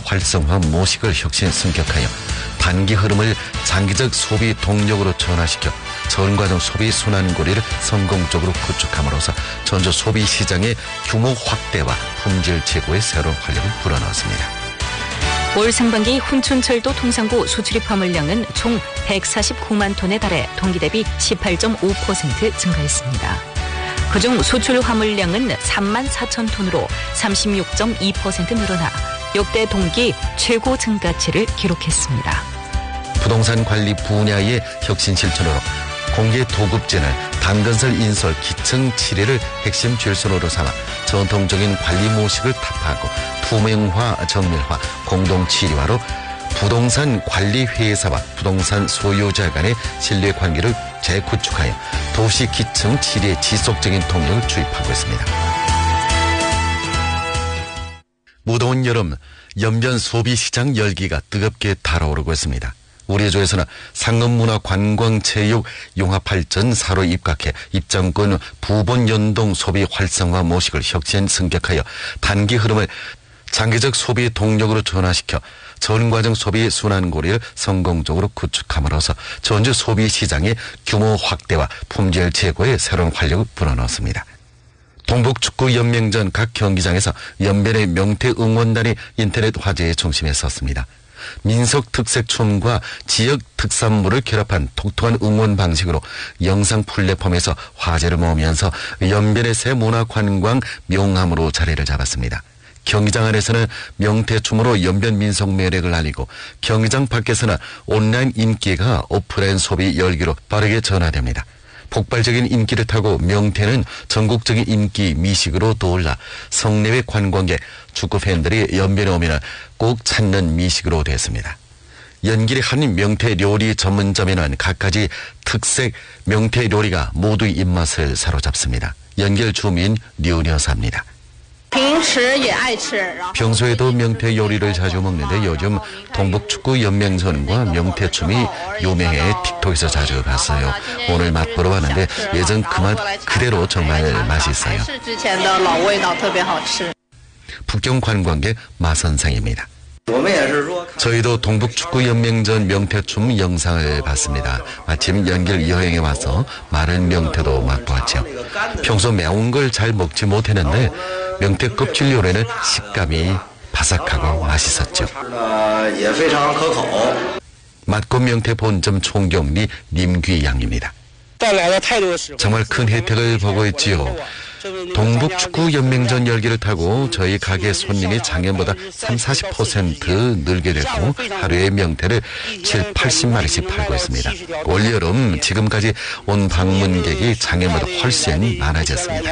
활성화 모식을 혁신 승격하여 단기 흐름을 장기적 소비 동력으로 전환시켜 전과정 소비 순환고리를 성공적으로 구축함으로써 전주 소비 시장의 규모 확대와 품질 제고의 새로운 활력을 불어넣었습니다. 올 상반기 훈춘철도 통상구 수출입 화물량은 총 149만 톤에 달해 동기 대비 18.5% 증가했습니다. 그중 수출 화물량은 3만 4천 톤으로 36.2% 늘어나 역대 동기 최고 증가치를 기록했습니다. 부동산 관리 분야의 혁신 실천으로 공개 도급제는 단건설 인설 기층 치레를 핵심 질서로 삼아 전통적인 관리 모식을 타파하고 투명화 정밀화 공동 치리화로 부동산 관리 회사와 부동산 소유자 간의 신뢰 관계를 재구축하여 도시 기층 치리의 지속적인 동력을 주입하고 있습니다. 무더운 여름 연변 소비시장 열기가 뜨겁게 달아오르고 있습니다. 우리 조에서는 상업문화관광체육 융합발전 4로 입각해 입장권 부본 연동 소비 활성화 모식을 혁신 승격하여 단기 흐름을 장기적 소비 동력으로 전환시켜 전과정 소비 순환고리를 성공적으로 구축함으로써 전주 소비시장의 규모 확대와 품질 제고에 새로운 활력을 불어넣었습니다. 동북축구연맹전 각 경기장에서 연변의 명태 응원단이 인터넷 화제의 중심에 섰습니다. 민속 특색춤과 지역 특산물을 결합한 독특한 응원 방식으로 영상 플랫폼에서 화제를 모으면서 연변의 새 문화관광 명함으로 자리를 잡았습니다. 경기장 안에서는 명태춤으로 연변 민속 매력을 알리고 경기장 밖에서는 온라인 인기가 오프라인 소비 열기로 빠르게 전화됩니다. 폭발적인 인기를 타고 명태는 전국적인 인기 미식으로 떠올라 성내외 관광객, 축구팬들이 연변에 오면 꼭 찾는 미식으로 됐습니다. 연길의 한 명태 요리 전문점에는 각가지 특색 명태 요리가 모두의 입맛을 사로잡습니다. 연길 주민 류녀 여사입니다. 평소에도 명태 요리를 자주 먹는데 요즘 동북축구연맹전과 명태춤이 유명해 틱톡에서 자주 봤어요. 오늘 맛보러 왔는데 예전 그 맛 그대로 정말 맛있어요. 북경 관광객 마선상입니다. 저희도 동북축구연맹전 명태춤 영상을 봤습니다. 마침 연길 여행에 와서 마른 명태도 맛보았죠. 평소 매운 걸 잘 먹지 못했는데 명태 껍질 요리는 식감이 바삭하고 맛있었죠. 맛고 명태 본점 총경리 님귀 양입니다. 정말 큰 혜택을 보고 있지요. 동북축구연맹전 열기를 타고 저희 가게 손님이 작년보다 30-40% 늘게 됐고 하루에 명태를 7-80마리씩 팔고 있습니다. 올여름 지금까지 온 방문객이 작년보다 훨씬 많아졌습니다.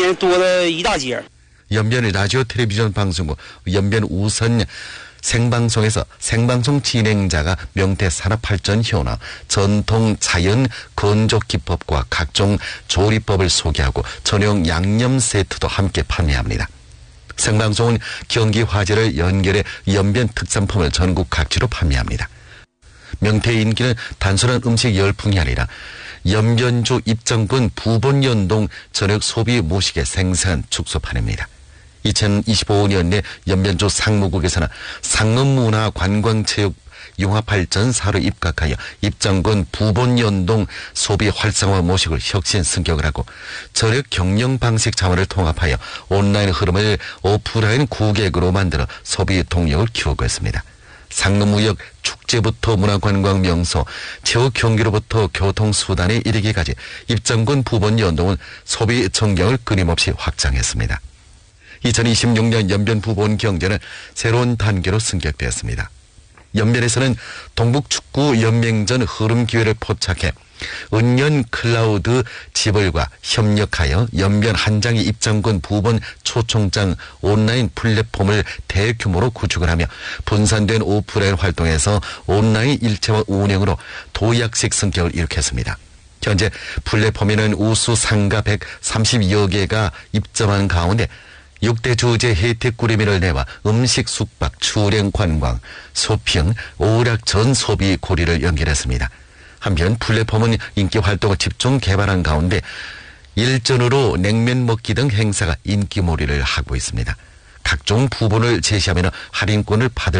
연변 라디오 텔레비전 방송국 연변 우선 생방송에서 생방송 진행자가 명태 산업발전 현황, 전통 자연 건조 기법과 각종 조리법을 소개하고 전용 양념 세트도 함께 판매합니다. 생방송은 경기 화제를 연결해 연변 특산품을 전국 각지로 판매합니다. 명태의 인기는 단순한 음식 열풍이 아니라 연변주 입장권 부본 연동 저녁 소비 모식의 생산 축소판입니다. 2025년에 연변주 상무국에서는 상업문화관광체육 융합발전 4로 입각하여 입장권 부본 연동 소비 활성화 모식을 혁신 승격을 하고 저녁 경영 방식 자원을 통합하여 온라인 흐름을 오프라인 고객으로 만들어 소비 동력을 키우고 있습니다. 상업무역 축제부터 문화관광 명소, 체육 경기로부터 교통수단에 이르기까지 입장권 부본 연동은 소비 전경을 끊임없이 확장했습니다. 2026년 연변 부본 경제는 새로운 단계로 승격되었습니다. 연변에서는 동북축구연맹전 흐름 기회를 포착해 은연 클라우드 지불과 협력하여 연변 한 장의 입장권 부본 초청장 온라인 플랫폼을 대규모로 구축을 하며 분산된 오프라인 활동에서 온라인 일체화 운영으로 도약식 승격을 일으켰습니다. 현재 플랫폼에는 우수 상가 130여 개가 입점한 가운데 6대 주제 혜택 구례민을 내와 음식, 숙박, 출행, 관광, 쇼핑, 오락 전 소비 고리를 연결했습니다. 한편 플랫폼은 인기 활동을 집중 개발한 가운데 일전으로 냉면 먹기 등 행사가 인기몰이를 하고 있습니다. 각종 부분을 제시하면 할인권을 받을